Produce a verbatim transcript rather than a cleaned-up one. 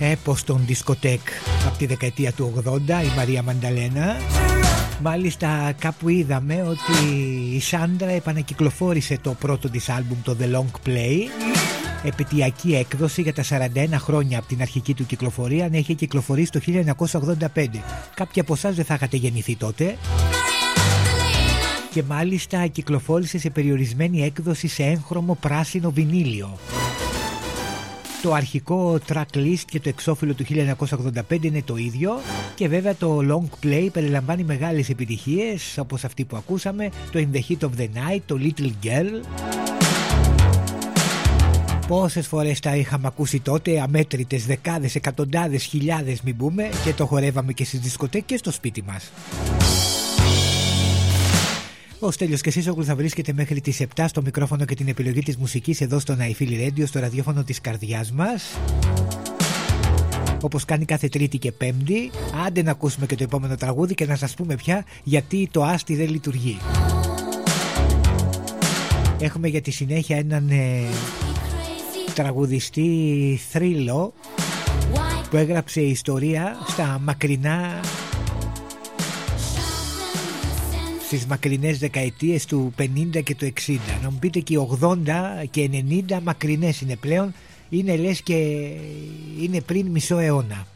έπος των δισκοτέκ από τη δεκαετία του ογδόντα, η Μαρία Μανταλένα. Μάλιστα κάπου είδαμε ότι η Σάντρα επανακυκλοφόρησε το πρώτο της άλμπουμ, το The Long Play, επαιτειακή έκδοση για τα σαράντα ένα χρόνια από την αρχική του κυκλοφορία. Αν είχε κυκλοφορήσει το χίλια εννιακόσια ογδόντα πέντε. Κάποιοι από εσάς δεν θα είχατε γεννηθεί τότε. Και μάλιστα κυκλοφόρησε σε περιορισμένη έκδοση σε έγχρωμο πράσινο βινίλιο. Το αρχικό tracklist και το εξώφυλλο του χίλια εννιακόσια ογδόντα πέντε είναι το ίδιο. Και βέβαια το long play περιλαμβάνει μεγάλες επιτυχίες όπως αυτή που ακούσαμε, το In the Heat of the Night, το Little Girl. Πόσες φορές τα είχαμε ακούσει τότε, αμέτρητες, δεκάδες, εκατοντάδες, χιλιάδες μην πούμε, και το χορεύαμε και στις δισκοτέκες και στο σπίτι μας. Ο Στέλιος Κεσίσογλου θα βρίσκεται μέχρι τις επτά στο μικρόφωνο και την επιλογή της μουσικής εδώ στο Ναϊφίλι Radio, στο ραδιόφωνο της καρδιάς μας. Όπως κάνει κάθε Τρίτη και Πέμπτη. Άντε να ακούσουμε και το επόμενο τραγούδι και να σας πούμε πια γιατί το άστι δεν λειτουργεί. Έχουμε για τη συνέχεια έναν ε, τραγουδιστή θρύλο που έγραψε ιστορία στα μακρινά στις μακρινές δεκαετίες του πενήντα και του εξήντα. Να μου πείτε και οι ογδόντα και ενενήντα μακρινές είναι πλέον. Είναι λες και είναι πριν μισό αιώνα.